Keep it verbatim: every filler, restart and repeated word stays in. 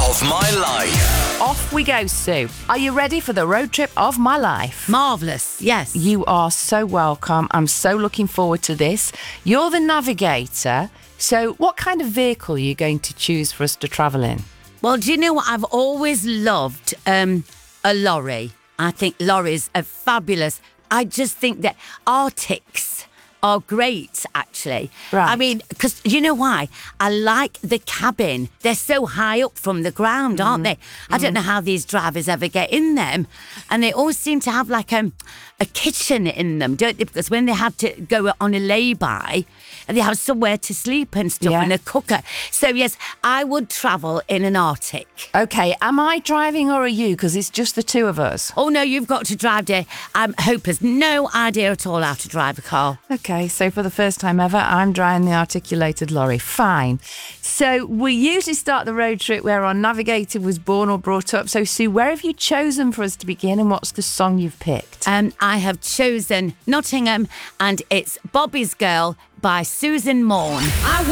of my life. Off we go, Sue. Are you ready for the road trip of my life? Marvellous, yes. You are so welcome. I'm so looking forward to this. You're the navigator. So what kind of vehicle are you going to choose for us to travel in? Well, do you know what? I've always loved um, a lorry. I think lorries are fabulous. I just think that Arctics are great, actually. Right. I mean, because you know why? I like the cabin. They're so high up from the ground, aren't they? I don't know how these drivers ever get in them. And they always seem to have like a, a kitchen in them, don't they? Because when they had to go on a lay-by, they have somewhere to sleep and stuff, Yeah. and a cooker. So, yes, I would travel in an Arctic. Okay, am I driving or are you? Because it's just the two of us. Oh, no, you've got to drive, dear. Um, Hope has no idea at all how to drive a car. Okay, so for the first time ever, I'm driving the articulated lorry. Fine. So we usually start the road trip where our navigator was born or brought up. So, Sue, where have you chosen for us to begin and what's the song you've picked? Um, I have chosen Nottingham, and it's Bobby's Girl by Susan Morn. I